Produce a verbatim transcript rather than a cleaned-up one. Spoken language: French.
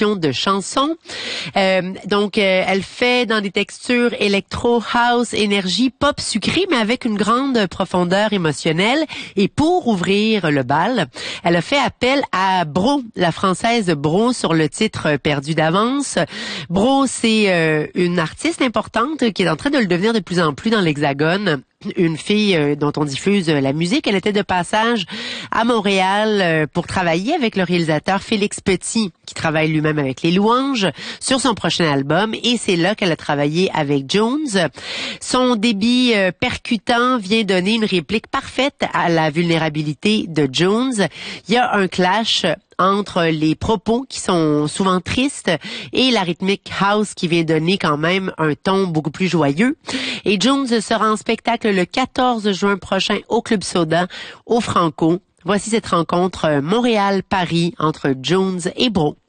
composition de chansons. Euh, donc, euh, elle fait dans des textures électro, house, énergie, pop sucré, mais avec une grande profondeur émotionnelle. Et pour ouvrir le bal, elle a fait appel à Bro, la française Bro, sur le titre Perdu d'avance. Bro, c'est euh, une artiste importante qui est en train de le devenir de plus en plus dans l'Hexagone. Une fille euh, dont on diffuse euh, la musique. Elle était de passage à Montréal euh, pour travailler avec le réalisateur Félix Petit, qui travaille lui-même avec Les Louanges, sur son prochain album. Et c'est là qu'elle a travaillé avec Jones. Son débit euh, percutant vient donner une réplique parfaite à la vulnérabilité de Jones. Il y a un clash entre les propos qui sont souvent tristes et la rythmique house qui vient donner quand même un ton beaucoup plus joyeux. Et Jones sera en spectacle le quatorze juin prochain au Club Soda, au Franco. Voici cette rencontre Montréal-Paris entre Jones et Bro.